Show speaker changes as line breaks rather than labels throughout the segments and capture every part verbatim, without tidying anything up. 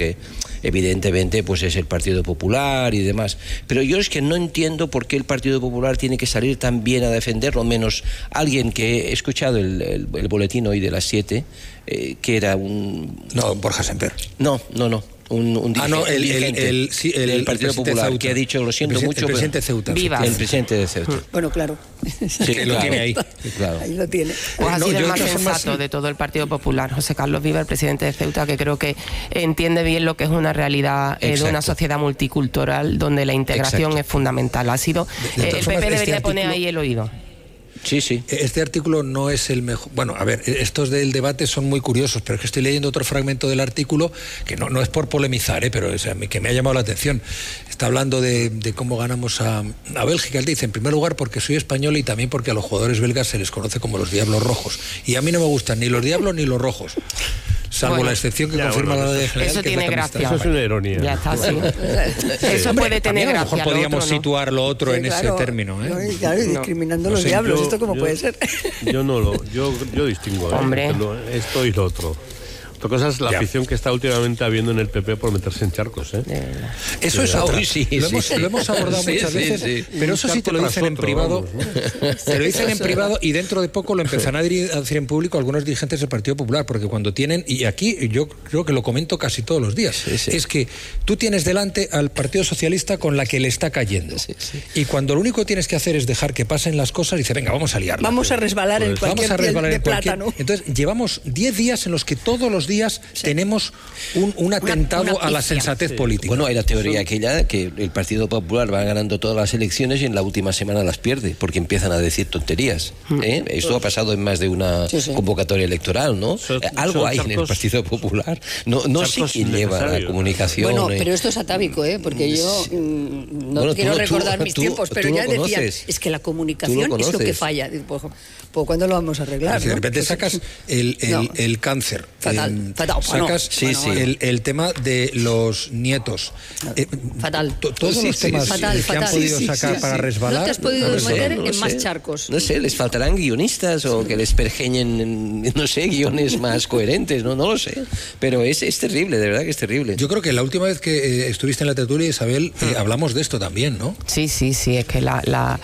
porque evidentemente pues es el Partido Popular y demás. Pero yo es que no entiendo por qué el Partido Popular tiene que salir tan bien a defenderlo, menos alguien que he escuchado el, el, el boletín hoy de las siete, eh, que era un...
No, Borja Semper.
No, no, no. Un, un
ah, no, el, el, el, sí, el,
del Partido
el
Popular,
Ceuta,
que ha dicho, lo siento
el
mucho,
el presidente de Ceuta.
Viva.
El presidente de Ceuta.
Bueno, claro.
Sí,
que lo
claro,
tiene ahí.
Claro.
Ahí lo tiene.
Pues ha
no,
sido
yo
el más
de todas
sensato
formas,
de todo el Partido Popular, José Carlos Viva, el presidente de Ceuta, que creo que entiende bien lo que es una realidad eh, de una sociedad multicultural donde la integración
Exacto.
es fundamental. Ha sido
De- de
eh,
todas
el
formas,
P P debería
este
poner
artículo-
ahí el oído.
Sí, sí.
Este artículo no es el mejor. Bueno, a ver, estos del debate son muy curiosos, pero es que estoy leyendo otro fragmento del artículo que no, no es por polemizar, ¿eh? Pero o sea, que me ha llamado la atención. Está hablando de, de cómo ganamos a, a Bélgica. Él dice, en primer lugar, porque soy español y también porque a los jugadores belgas se les conoce como los Diablos Rojos. Y a mí no me gustan ni los Diablos ni los Rojos. Salvo
Bueno,
la excepción que
ya,
confirma
bueno,
la ley general.
eso
que es la
tiene
camiseta
gracia.
de
Eso es una ironía.
Ya está, sí. Eso
Hombre,
puede tener
también a lo
gracia.
mejor
lo
podríamos
otro no.
situar lo otro
Sí,
en
claro.
ese término, ¿eh?
No, y claro, y discriminando
No
los
sé,
diablos,
yo-
¿esto cómo
yo-
puede ser?
Yo no lo, yo, yo distingo, ¿eh?
Hombre.
Lo- esto y lo otro. Otra cosa es la
Ya.
afición que está últimamente habiendo en el P P por meterse en charcos, ¿eh?
De verdad.
Eso es otra.
Uy, sí,
lo,
sí,
hemos,
sí.
lo hemos abordado
Sí,
muchas
sí,
veces,
sí.
pero eso sí te lo
Un
dicen en
charco tras
privado.
otro, vamos,
Te lo dicen en privado y dentro de poco lo empezarán a dir- a decir en público algunos dirigentes del Partido Popular, porque cuando tienen, y aquí yo creo que lo comento casi todos los días,
Sí, sí.
es que tú tienes delante al Partido Socialista con la que le está cayendo.
Sí, sí.
Y cuando lo único que tienes que hacer es dejar que pasen las cosas, dice, venga, vamos a liarla.
Vamos a resbalar en
Pues
cualquier
vamos a
piel
resbalar
de
en cualquier-
plátano.
Entonces, llevamos diez días en los que todos los días tenemos un, un atentado
una
a la
pifia.
sensatez política.
Bueno, hay la teoría aquella que el Partido Popular va ganando todas las elecciones y en la última semana las pierde, porque empiezan a decir tonterías. ¿eh? Esto ha pasado en más de una
Sí, sí.
convocatoria electoral, ¿no?
Son-
Eh, Algo
son
hay en el
charcos-
Partido Popular. No, no sé
charcos
quién lleva la
innecesarios.
comunicación.
Bueno,
eh.
pero esto es atávico, ¿eh? Porque yo mm, no
Bueno,
quiero
tú-
recordar
tú-
mis
tú-
tiempos, pero
tú lo
ya decían,
conoces.
es que la
Tú
comunicación
lo
es lo que
conoces.
falla. Digo, Pues, pues ¿cuándo lo vamos a arreglar?
Si de
no?
repente
Pues-
sacas el, el,
No.
el cáncer,
Fatal,
em,
fatal, bueno,
sacas
Sí, sí.
El, el tema de los nietos, eh,
Fatal.
to- todos
Sí,
los
sí,
temas
sí.
Fatal,
que
fatal.
han podido
Sí, sí,
sacar
sí,
para
sí.
resbalar.
No te has podido
no sé.
meter
no
en
sé.
más charcos.
No sé, les faltarán guionistas o que les pergeñen, en, no sé, guiones más coherentes, no, no lo sé. Pero es, es terrible, de verdad que es terrible.
Yo creo que la última vez que eh, estuviste en la tertulia, Isabel, eh, hablamos de esto también, ¿no?
Sí, sí, sí, es que la, la-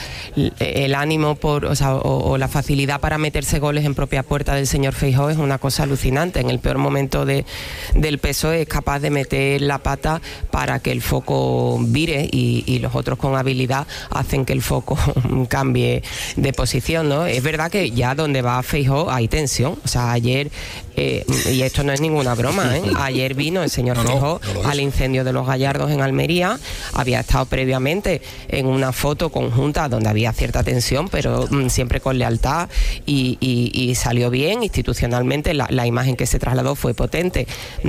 el ánimo por, o, sea, o, o la facilidad para meterse goles en propia puerta del señor Feijóo es una cosa alucinante. En el peor momento de, del P S O E es capaz de meter la pata para que el foco vire y, y los otros con habilidad hacen que el foco cambie de posición, ¿no? Es verdad que ya donde va Feijóo hay tensión. O sea, ayer, eh, y esto no es ninguna broma, ¿eh? Ayer vino el señor
No, no,
Feijóo
no lo es.
al incendio de los Gallardos en Almería, había estado previamente en una foto conjunta donde había cierta tensión, pero mm, siempre con lealtad y, y- y salió bien institucionalmente. La, la imagen que se trasladó fue potente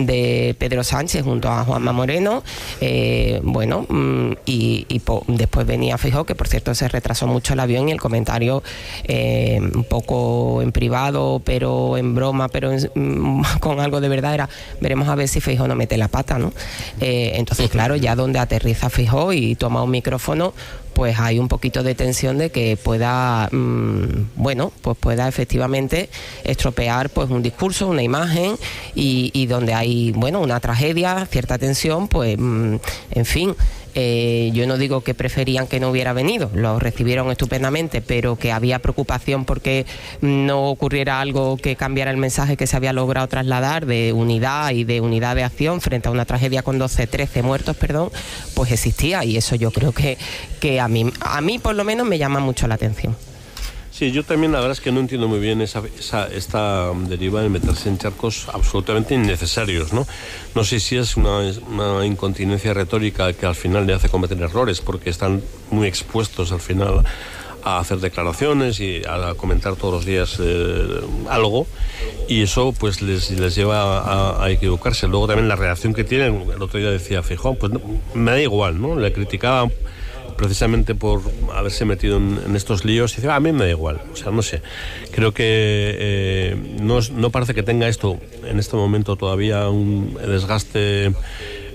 de Pedro Sánchez junto a Juanma Moreno, eh, bueno, mm, y, y po- después venía Feijóo, que por cierto se retrasó mucho el avión, y el comentario eh, un poco en privado, pero en broma, pero en- mm, con algo de verdad era, veremos a ver si Feijóo no mete la pata, ¿no? Eh, entonces, claro, ya donde aterriza Feijóo y toma un micrófono, pues hay un poquito de tensión de que pueda, mmm, bueno, pues pueda efectivamente estropear pues un discurso, una imagen, y, y donde hay, bueno, una tragedia, cierta tensión, pues, mmm, en fin. Eh, yo no digo que preferían que no hubiera venido, lo recibieron estupendamente, pero que había preocupación porque no ocurriera algo que cambiara el mensaje que se había logrado trasladar de unidad y de unidad de acción frente a una tragedia con doce, trece muertos, perdón, pues existía, y eso yo creo que, que a mí, a mí por lo menos me llama mucho la atención.
Sí, yo también la verdad es que no entiendo muy bien esa, esa, esta deriva de meterse en charcos absolutamente innecesarios, ¿no? No sé si es una, una incontinencia retórica que al final le hace cometer errores, porque están muy expuestos al final a hacer declaraciones y a comentar todos los días eh, algo, y eso pues les, les lleva a, a equivocarse. Luego también la reacción que tienen, el otro día decía Feijóo, pues no, me da igual, ¿no? Le criticaba precisamente por haberse metido en, en estos líos, y dice, ah, a mí me da igual. O sea, no sé, creo que eh, no, no parece que tenga esto en este momento todavía un desgaste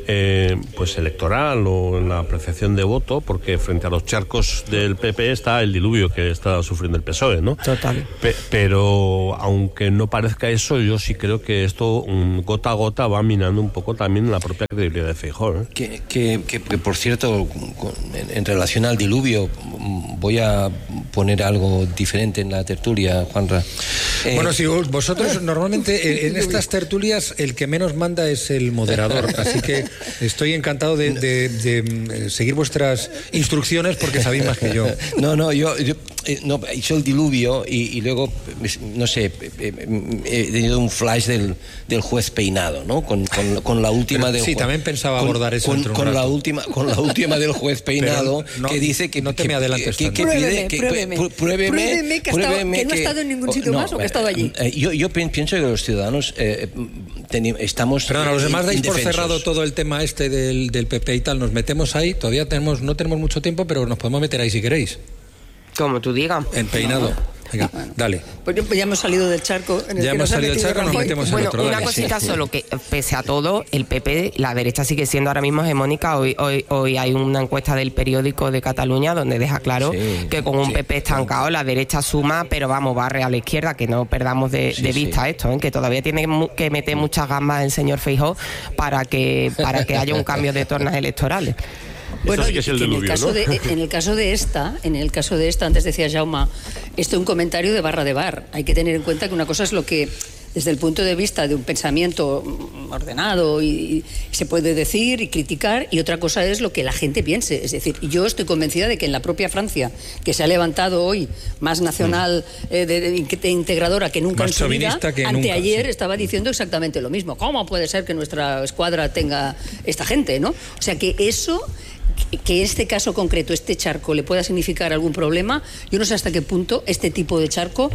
eh, pues electoral o en la apreciación de voto, porque frente a los charcos del P P está el diluvio que está sufriendo el P S O E, ¿no?
Total.
Pe- pero aunque no parezca eso, yo sí creo que esto um, gota a gota va minando un poco también la propia credibilidad de Feijóo, ¿eh?
Que, que, que, que, por cierto, con, en, en relación al diluvio, voy a poner algo diferente en la tertulia, Juanra. Eh,
Bueno, si vosotros normalmente en estas tertulias el que menos manda es el moderador, así que estoy encantado de, de, de seguir vuestras instrucciones porque sabéis más que yo.
No, no, yo, yo eh, no, hizo el diluvio y, y luego, no sé, eh, he tenido un flash del, del juez Peinado, ¿no? Con, con, con la última
Pero,
del
sí,
juez,
también pensaba
con,
abordar eso
con,
entre un
con la
rato.
última con la última del juez Peinado
no,
que dice que
no te
que,
me adelantes
que, que,
tanto.
pide
Pruébeme,
que,
pruébeme.
pr- pruébeme,
Pruébeme que ha estado-
pruébeme
que no ha estado en ningún sitio más o que ha estado allí.
eh, yo, yo pi- pienso que los ciudadanos eh, teni- estamos
Perdona, los demás dais por
indefensos.
cerrado todo el tema este del, del P P y tal, nos metemos ahí, todavía tenemos no tenemos mucho tiempo, pero nos podemos meter ahí si queréis,
Como tú digas.
en Peinado. Venga, dale.
Pues ya hemos salido del charco. En el
Ya
que
hemos
nos ha
salido del
metido
charco, nos
Rajoy.
metemos en
Bueno,
otro.
una
dale.
cosita solo, que pese a todo, el P P, la derecha sigue siendo ahora mismo hegemónica. Hoy hoy, hoy hay una encuesta del periódico de Cataluña donde deja claro
Sí,
que con un
sí.
P P estancado la derecha suma, pero vamos, barre a la izquierda, que no perdamos de,
Sí,
de
sí.
vista esto, ¿eh? Que todavía tiene mu- que meter muchas gambas el señor Feijóo para que, para que haya un cambio de tornas electorales.
Bueno,
Esto sí que es el
y que en, el
diluvio,
caso
¿no?
de, en el caso de esta, en el caso de esta, antes decía Jaume, esto es un comentario de barra de bar. Hay que tener en cuenta que una cosa es lo que, desde el punto de vista de un pensamiento ordenado, y, y se puede decir y criticar, y otra cosa es lo que la gente piense. Es decir, yo estoy convencida de que en la propia Francia, que se ha levantado hoy más nacional, eh, de, de- de integradora que nunca
Más
en su vida,
chauvinista que nunca,
anteayer
sí.
estaba diciendo exactamente lo mismo. ¿Cómo puede ser que nuestra escuadra tenga esta gente, no? O sea, que eso, que este caso concreto, este charco, le pueda significar algún problema, yo no sé hasta qué punto este tipo de charco,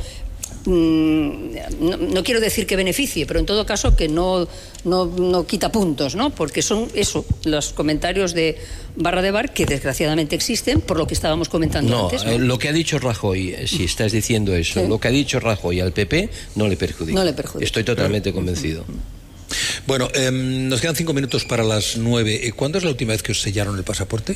mmm, no, no quiero decir que beneficie, pero en todo caso que no, no, no quita puntos, ¿no? Porque son eso, los comentarios de barra de bar que desgraciadamente existen, por lo que estábamos comentando
No,
antes, ¿no?
eh, lo que ha dicho Rajoy, eh, si estás diciendo eso,
Sí.
lo que ha dicho Rajoy al P P no le perjudica.
No le perjudica.
Estoy totalmente convencido.
Bueno, eh, nos quedan cinco minutos para las nueve. Eh, ¿Cuándo es la última vez que os sellaron el pasaporte?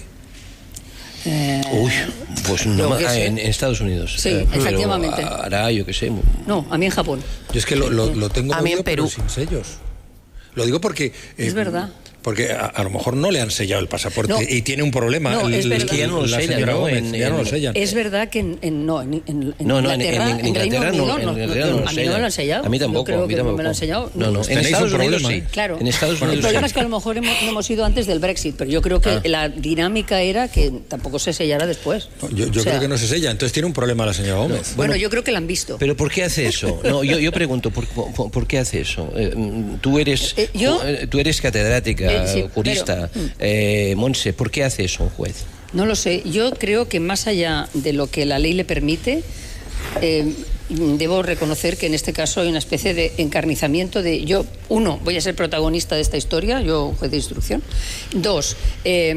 Eh,
Uy, pues no,
Yo
ma-
qué
ah,
sé.
en, en Estados Unidos.
Sí,
Eh, pero
efectivamente.
hará, yo qué sé.
no, a mí en Japón.
Yo es que lo, lo, lo tengo
A mí en
movido, pero
Perú.
sin sellos. Lo digo porque...
Es verdad.
Porque a, a lo mejor no le han sellado el pasaporte
No.
y tiene un problema.
No,
el-
es verdad.
el-
Que
ya no lo
la
sellan,
señora
¿no?
Gómez,
En-
ya no lo
en-
sellan.
Es verdad que en, en- no, en, en, en
No, no, en-
Inglaterra,
en- en
Reino
Inglaterra no,
Unido,
en
no,
Inglaterra no lo
a mí no me
sellan.
lo han sellado.
A mí tampoco,
Yo creo
a mí
que no me
tampoco.
lo han sellado.
No, no, en
Tenéis
Estados
un
Unidos
problema,
sí.
¿eh?
Claro.
En Estados
el
Unidos
problema
sí.
es que a lo mejor hemos, no hemos ido antes del Brexit, pero yo creo que
Ah.
la dinámica era que tampoco se sellara después.
No, yo yo
O sea,
creo que no se sella. Entonces tiene un problema la señora Gómez.
Bueno, yo creo que la han visto.
Pero ¿por qué hace eso? No, yo, yo pregunto, ¿por, por, por qué hace eso? Eh, mm, tú eres
Eh, ¿yo?
tú, tú eres catedrática,
Eh, sí,
jurista,
pero, mm.
eh, Monse, ¿por qué hace eso un juez?
No lo sé. Yo creo que más allá de lo que la ley le permite, eh, debo reconocer que en este caso hay una especie de encarnizamiento de yo, uno, voy a ser protagonista de esta historia, yo juez de instrucción. Dos, eh,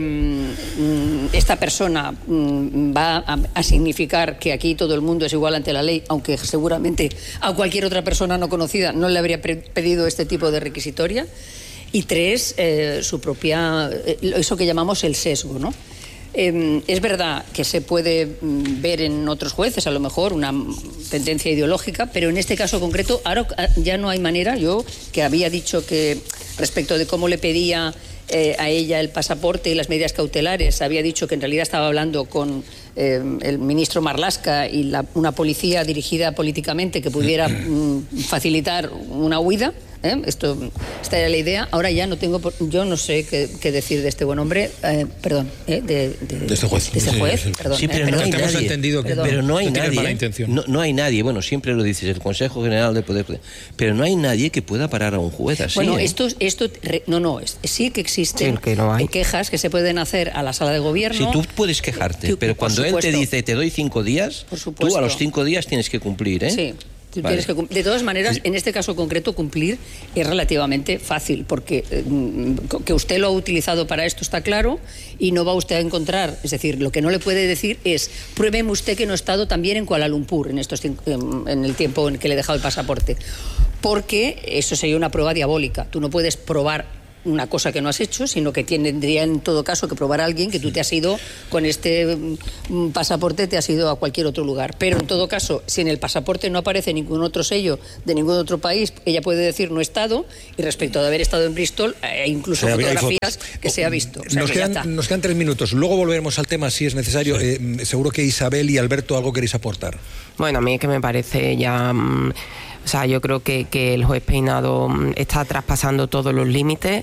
mm, esta persona mm, va a, a significar que aquí todo el mundo es igual ante la ley, aunque seguramente a cualquier otra persona no conocida no le habría pre- pedido este tipo de requisitoria. Y tres, eh, su propia, eh, eso que llamamos el sesgo, ¿no? Eh, es verdad que se puede mm, ver en otros jueces a lo mejor una mm, tendencia ideológica, pero en este caso concreto ahora ah, ya no hay manera. Yo, que había dicho que respecto de cómo le pedía eh, a ella el pasaporte y las medidas cautelares, había dicho que en realidad estaba hablando con eh, el ministro Marlaska y la- una policía dirigida políticamente que pudiera mm, facilitar una huida. ¿Eh? Esto, esta era la idea. Ahora ya no tengo, por- yo no sé qué, qué decir de este buen hombre, eh, perdón, ¿eh? de, de,
De este juez.
de este
Sí,
juez,
sí.
perdón,
Sí, pero
eh,
no
perdón.
hay
Te hemos
nadie.
entendido que-
Pero no hay
no tienes
nadie.
mala intención.
No, no hay nadie. Bueno, siempre lo dices, el Consejo General del Poder, pero no hay nadie que pueda parar a un juez así.
Bueno,
¿eh?
esto, esto re- no, no, es- sí que existen
Sí, que no hay.
quejas que se pueden hacer a la sala de gobierno.
Sí, tú puedes quejarte,
Tú-
pero
por
cuando él te
supuesto.
dice te doy cinco días,
Por
tú
supuesto.
a los cinco días tienes que cumplir, ¿eh?
Sí. Tú
Vale.
tienes que cum- de todas maneras, en este caso concreto, cumplir es relativamente fácil, porque eh, mm, que usted lo ha utilizado para esto está claro y no va usted a encontrar, es decir, lo que no le puede decir es, pruébeme usted que no ha estado también en Kuala Lumpur en, estos, cinco- en, en el tiempo en que le he dejado el pasaporte, porque eso sería una prueba diabólica. Tú no puedes probar una cosa que no has hecho, sino que tendría en todo caso que probar a alguien que tú te has ido con este mm, pasaporte, te has ido a cualquier otro lugar. Pero en todo caso, si en el pasaporte no aparece ningún otro sello de ningún otro país, ella puede decir no he estado, y respecto de haber estado en Bristol, eh, incluso o sea, fotografías fotos que se ha visto. O sea,
nos,
que
quedan, nos quedan tres minutos, luego volveremos al tema si es necesario. Sí. Eh, seguro que Isabel y Alberto algo queréis aportar.
Bueno, a mí es que me parece ya... Mmm... O sea, yo creo que, que el juez Peinado está traspasando todos los límites.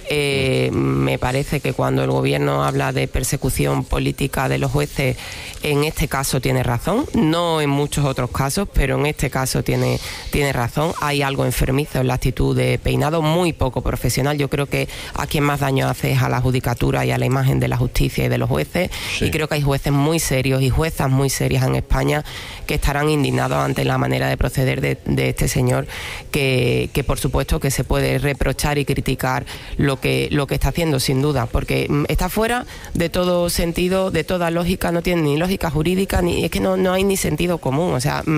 Eh, me parece que cuando el gobierno habla de persecución política de los jueces, en este caso tiene razón. No en muchos otros casos, pero en este caso tiene, tiene razón. Hay algo enfermizo en la actitud de Peinado, muy poco profesional. Yo creo que a quien más daño hace es a la judicatura y a la imagen de la justicia y de los jueces. Sí. Y creo que hay jueces muy serios y juezas muy serias en España que estarán indignados ante la manera de proceder de, de este señor, que, que por supuesto que se puede reprochar y criticar lo que, lo que está haciendo, sin duda, porque está fuera de todo sentido, de toda lógica, no tiene ni lógica jurídica, ni es que no, no hay ni sentido común. O sea,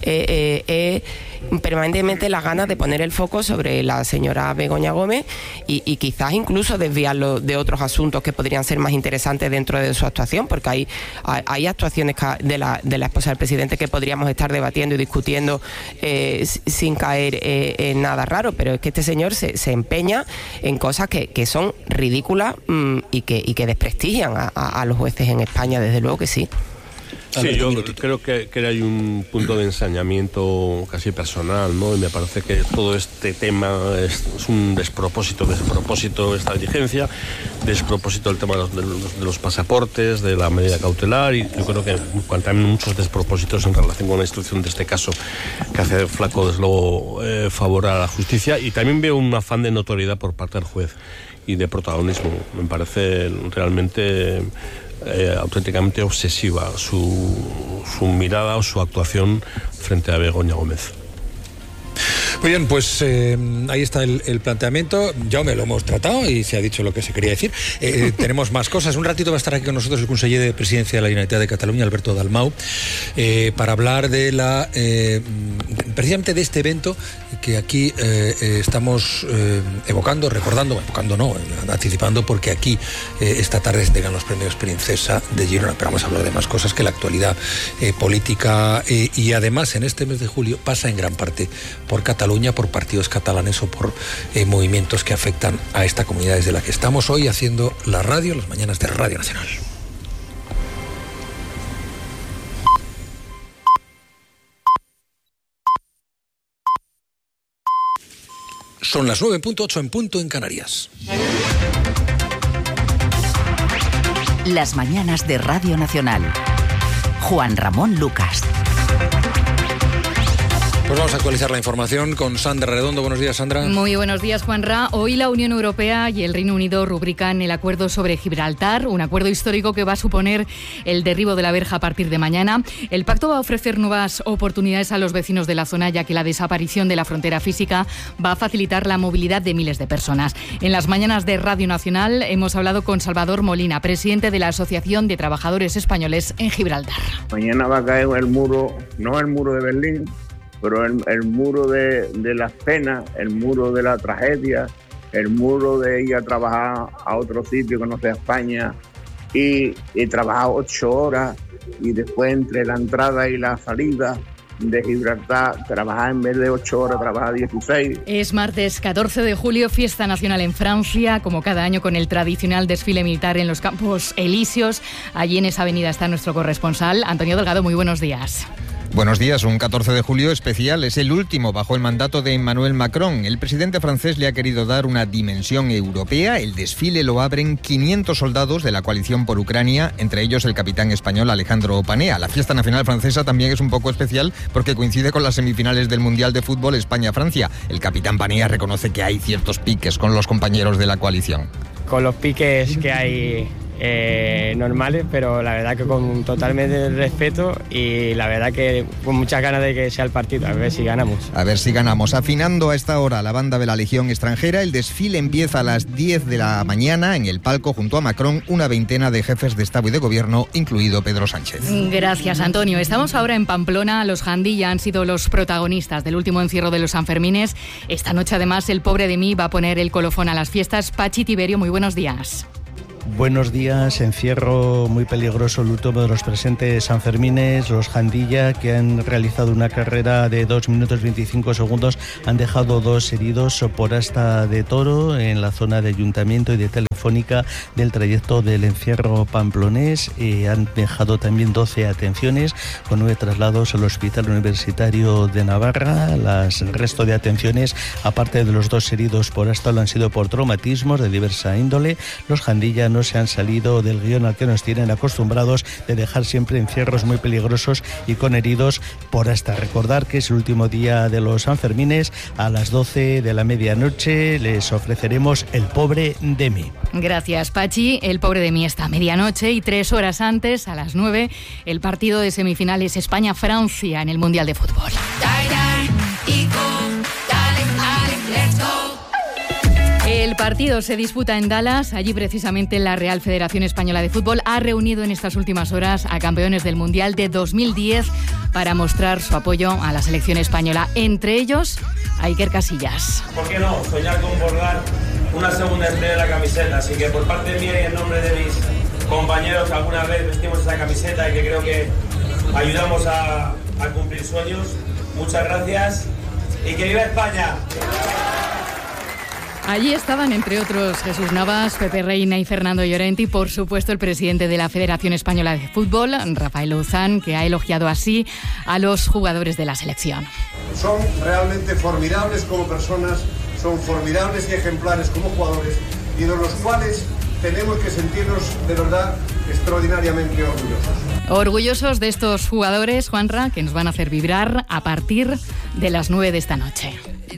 eh, eh, eh, permanentemente las ganas de poner el foco sobre la señora Begoña Gómez y, y quizás incluso desviarlo de otros asuntos que podrían ser más interesantes dentro de su actuación, porque hay, hay, hay actuaciones de la, de la esposa del presidente que podríamos estar debatiendo y discutiendo eh, sin caer eh, en nada raro, pero es que este señor se, se empeña en cosas que, que son ridículas mmm, y, que, y que desprestigian a, a, a los jueces en España, desde luego que sí.
Sí, yo creo que, que hay un punto de ensañamiento casi personal, ¿no? Y me parece que todo este tema es, es un despropósito, despropósito esta diligencia, despropósito el tema de los, de, los, de los pasaportes, de la medida cautelar, y yo creo que también muchos despropósitos en relación con la instrucción de este caso que hace flaco desde luego eh, favor a la justicia, y también veo un afán de notoriedad por parte del juez y de protagonismo. Me parece realmente... Eh, auténticamente obsesiva su, su mirada o su actuación frente a Begoña Gómez.
Muy bien, pues eh, ahí está el, el planteamiento. Ya me lo hemos tratado y se ha dicho lo que se quería decir. Eh, tenemos más cosas. Un ratito va a estar aquí con nosotros el conseller de Presidencia de la Generalitat de Cataluña, Alberto Dalmau, eh, para hablar de la eh, precisamente de este evento que aquí eh, eh, estamos eh, evocando, recordando, evocando no, anticipando, porque aquí eh, esta tarde se entregan los premios Princesa de Girona. Pero vamos a hablar de más cosas que la actualidad eh, política eh, y además en este mes de julio pasa en gran parte por Cataluña, por partidos catalanes o por eh, movimientos que afectan a esta comunidad desde la que estamos hoy haciendo la radio, las mañanas de Radio Nacional. Son las nueve punto ocho en punto en Canarias.
Las mañanas de Radio Nacional. Juan Ramón Lucas.
Pues vamos a actualizar la información con Sandra Redondo. Buenos días, Sandra.
Muy buenos días, Juanra. Hoy la Unión Europea y el Reino Unido rubrican el acuerdo sobre Gibraltar, un acuerdo histórico que va a suponer el derribo de la verja a partir de mañana. El pacto va a ofrecer nuevas oportunidades a los vecinos de la zona, ya que la desaparición de la frontera física va a facilitar la movilidad de miles de personas. En las mañanas de Radio Nacional hemos hablado con Salvador Molina, presidente de la Asociación de Trabajadores Españoles en Gibraltar.
Mañana va a caer el muro, no el muro de Berlín, pero el, el muro de, de las penas, el muro de la tragedia, el muro de ir a trabajar a otro sitio que no sea España y, y trabajar ocho horas y después entre la entrada y la salida de Gibraltar, trabajar en vez de ocho horas, trabajar dieciséis.
Es martes catorce de julio, fiesta nacional en Francia, como cada año con el tradicional desfile militar en los Campos Elíseos. Allí en esa avenida está nuestro corresponsal, Antonio Delgado. Muy buenos días.
Buenos días, un catorce de julio especial, es el último bajo el mandato de Emmanuel Macron. El presidente francés le ha querido dar una dimensión europea. El desfile lo abren quinientos soldados de la coalición por Ucrania, entre ellos el capitán español Alejandro Opanea. La fiesta nacional francesa también es un poco especial porque coincide con las semifinales del Mundial de Fútbol España-Francia. El capitán Opanea reconoce que hay ciertos piques con los compañeros de la coalición.
Con los piques que hay eh, normales, pero la verdad que con totalmente respeto y la verdad que con muchas ganas de que sea el partido, a ver si ganamos.
A ver si ganamos. Afinando a esta hora la banda de la Legión extranjera, el desfile empieza a las diez de la mañana en el palco junto a Macron, una veintena de jefes de Estado y de Gobierno, incluido Pedro Sánchez.
Gracias, Antonio. Estamos ahora en Pamplona. Los Jandilla han sido los protagonistas del último encierro de los Sanfermines. Esta noche, además, el pobre de mí va a poner el colofón a las fiestas. Pachi Tiberio, muy buenos días.
Buenos días, encierro muy peligroso el último de los presentes Sanfermines. Los Jandilla, que han realizado una carrera de dos minutos veinticinco segundos, han dejado dos heridos por asta de toro en la zona de Ayuntamiento y de Telefónica del trayecto del encierro pamplonés. Eh, han dejado también doce atenciones con nueve traslados al Hospital Universitario de Navarra. Las, el resto de atenciones, aparte de los dos heridos por asta, lo han sido por traumatismos de diversa índole. Los Jandilla no se han salido del guión al que nos tienen acostumbrados de dejar siempre encierros muy peligrosos y con heridos por asta. Recordar que es el último día de los Sanfermines. A las doce de la medianoche les ofreceremos El pobre de mí.
Gracias, Pachi. El pobre de mí esta a medianoche y tres horas antes, a las nueve, el partido de semifinales España-Francia en el Mundial de Fútbol. El partido se disputa en Dallas. Allí precisamente la Real Federación Española de Fútbol ha reunido en estas últimas horas a campeones del Mundial de dos mil diez para mostrar su apoyo a la selección española. Entre ellos, a Iker Casillas.
¿Por qué no soñar con bordar una segunda entrega de la camiseta? Así que por parte mía y en nombre de mis compañeros, alguna vez vestimos esa camiseta y que creo que ayudamos a, a cumplir sueños. Muchas gracias y que viva España.
Allí estaban, entre otros, Jesús Navas, Pepe Reina y Fernando Llorente y, por supuesto, el presidente de la Federación Española de Fútbol, Rafael Louzán, que ha elogiado así a los jugadores de la selección.
Son realmente formidables como personas, son formidables y ejemplares como jugadores y de los cuales tenemos que sentirnos de verdad extraordinariamente orgullosos.
Orgullosos de estos jugadores, Juanra, que nos van a hacer vibrar a partir de las nueve de esta noche.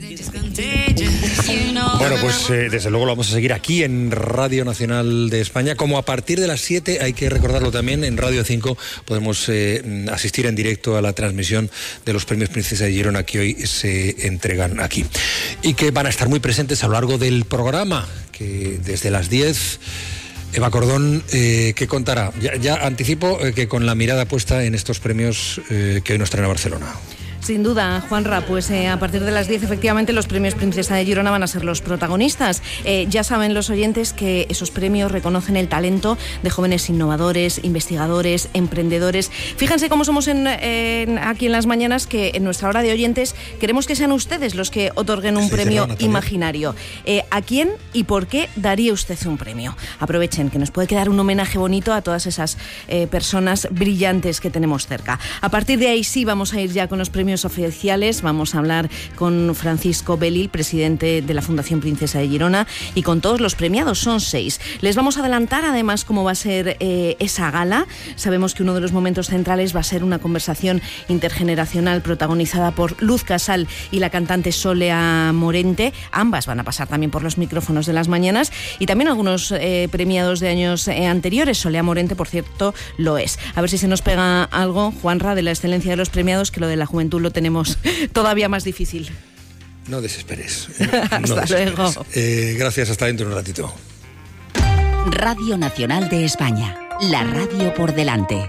Bueno, pues eh, desde luego lo vamos a seguir aquí en Radio Nacional de España, como a partir de las siete, hay que recordarlo también, en Radio cinco podemos eh, asistir en directo a la transmisión de los premios Princesa de Girona que hoy se entregan aquí y que van a estar muy presentes a lo largo del programa, que desde las diez... Eva Cordón, eh, ¿qué contará? Ya, ya anticipo eh, que con la mirada puesta en estos premios eh, que hoy nos traen a Barcelona.
Sin duda, Juanra, pues eh, a partir de las diez, efectivamente, los premios Princesa de Girona van a ser los protagonistas. Eh, ya saben los oyentes que esos premios reconocen el talento de jóvenes innovadores, investigadores, emprendedores. Fíjense cómo somos en, en, aquí en las mañanas, que en nuestra hora de oyentes queremos que sean ustedes los que otorguen un premio imaginario. Eh, ¿A quién y por qué daría usted un premio? Aprovechen, que nos puede quedar un homenaje bonito a todas esas eh, personas brillantes que tenemos cerca. A partir de ahí sí vamos a ir ya con los premios oficiales. Vamos a hablar con Francisco Belil, presidente de la Fundación Princesa de Girona, y con todos los premiados, son seis. Les vamos a adelantar además cómo va a ser eh, esa gala. Sabemos que uno de los momentos centrales va a ser una conversación intergeneracional protagonizada por Luz Casal y la cantante Solea Morente. Ambas van a pasar también por los micrófonos de las mañanas, y también algunos eh, premiados de años eh, anteriores. Solea Morente, por cierto, lo es. A ver si se nos pega algo, Juanra, de la excelencia de los premiados, que lo de la juventud lo tenemos todavía más difícil.
No desesperes. ¿eh? No
hasta
desesperes.
luego.
Eh, gracias, hasta dentro de un ratito.
Radio Nacional de España, la radio por delante.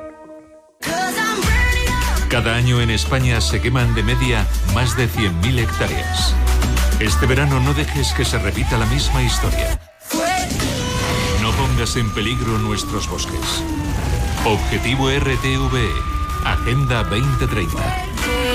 Cada año en España se queman de media más de cien mil hectáreas. Este verano no dejes que se repita la misma historia. No pongas en peligro nuestros bosques. Objetivo R T V E, Agenda veinte treinta.